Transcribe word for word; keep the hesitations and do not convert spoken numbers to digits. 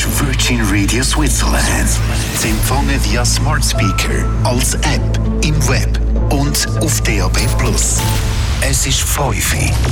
ist Virgin Radio Switzerland. Sie empfangen via Smart Speaker, als App, im Web und auf D A B plus. Es ist fünf Uhr.